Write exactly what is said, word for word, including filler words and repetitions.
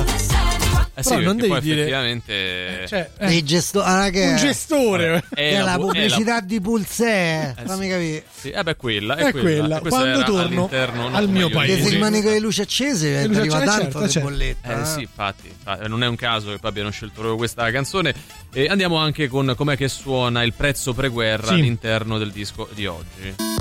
Eh Però sì, non devi poi dire effettivamente cioè, eh, Dei gesto- ah, che un è? gestore è Che è la bu- pubblicità è la- di Pulsè, Eh, fammi sì. capire. Sì, eh beh, quella È è quella. quella. E questa Quando era torno all'interno, no, al mio come io paese. Che se dico. rimani con le luci accese Le luci arriva accese, tanto certo, di certo. bolletta. Eh sì, infatti, infatti, non è un caso che poi abbiano scelto proprio questa canzone. E andiamo anche con com'è che suona il prezzo preguerra Sì. all'interno del disco di oggi.